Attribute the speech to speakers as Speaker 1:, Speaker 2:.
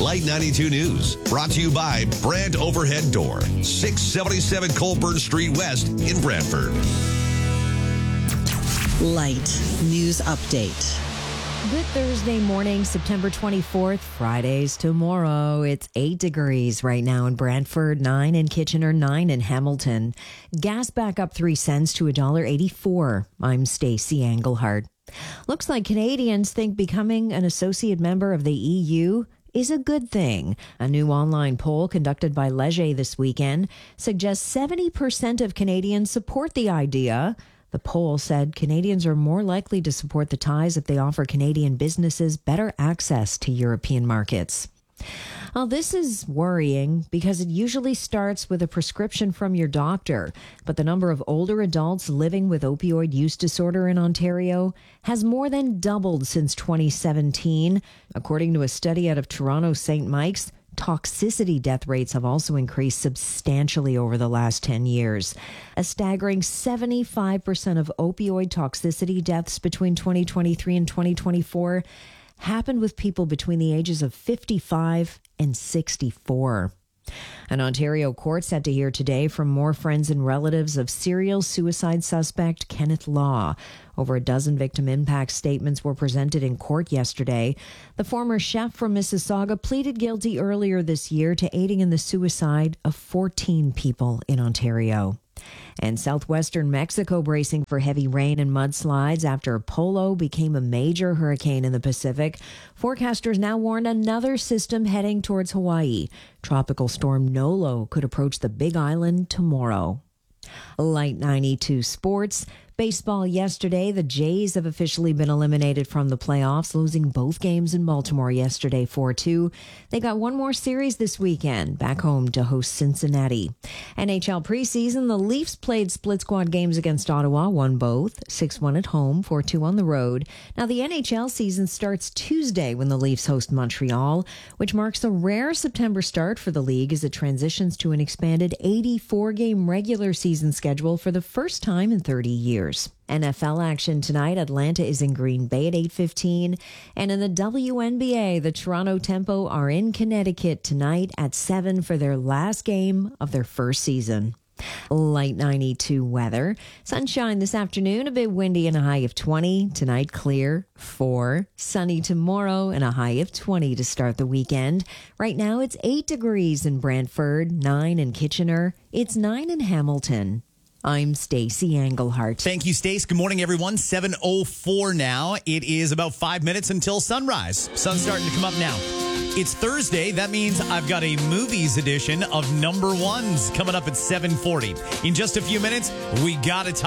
Speaker 1: Light 92 News, brought to you by Brandt Overhead Door, 677 Colburn Street West in Brantford.
Speaker 2: Light News Update.
Speaker 3: Good Thursday morning, September 24th, Friday's tomorrow. It's 8 degrees right now in Brantford, 9 in Kitchener, 9 in Hamilton. Gas back up 3 cents to $1.84. I'm Stacey Engelhardt. Looks like Canadians think becoming an associate member of the EU is a good thing. A new online poll conducted by Leger this weekend suggests 70% of Canadians support the idea. The poll said Canadians are more likely to support the ties if they offer Canadian businesses better access to European markets. Well, this is worrying because it usually starts with a prescription from your doctor, but the number of older adults living with opioid use disorder in Ontario has more than doubled since 2017. According to a study out of Toronto St. Mike's, toxicity death rates have also increased substantially over the last 10 years. A staggering 75% of opioid toxicity deaths between 2023 and 2024 happened with people between the ages of 55 and 64. An Ontario court set to hear today from more friends and relatives of serial suicide suspect Kenneth Law. Over a dozen victim impact statements were presented in court yesterday. The former chef from Mississauga pleaded guilty earlier this year to aiding in the suicide of 14 people in Ontario. And southwestern Mexico bracing for heavy rain and mudslides after Polo became a major hurricane in the Pacific. Forecasters now warn another system heading towards Hawaii. Tropical storm Nolo could approach the Big Island tomorrow. Light 92 sports. Baseball yesterday, the Jays have officially been eliminated from the playoffs, losing both games in Baltimore yesterday 4-2. They got one more series this weekend, back home to host Cincinnati. NHL preseason, the Leafs played split squad games against Ottawa, won both, 6-1 at home, 4-2 on the road. Now the NHL season starts Tuesday when the Leafs host Montreal, which marks a rare September start for the league as it transitions to an expanded 84-game regular season schedule for the first time in 30 years. NFL action tonight. Atlanta is in Green Bay at 8:15. And in the WNBA, the Toronto Tempo are in Connecticut tonight at 7 for their last game of their first season. Light 92 weather. Sunshine this afternoon, a bit windy and a high of 20. Tonight, clear, 4. Sunny tomorrow and a high of 20 to start the weekend. Right now, it's 8 degrees in Brantford, 9 in Kitchener. It's 9 in Hamilton. I'm Stacey Engelhardt.
Speaker 4: Thank you, Stace. Good morning, everyone. 7:04 now. It is about 5 minutes until sunrise. Sun's starting to come up now. It's Thursday. That means I've got a movies edition of Number Ones coming up at 7:40. In just a few minutes, we got to talk